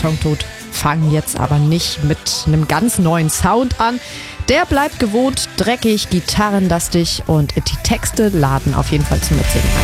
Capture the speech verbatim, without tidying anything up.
Betontot fangen jetzt aber nicht mit einem ganz neuen Sound an. Der bleibt gewohnt, dreckig, gitarrenlastig und die Texte laden auf jeden Fall zum Mitsingen ein.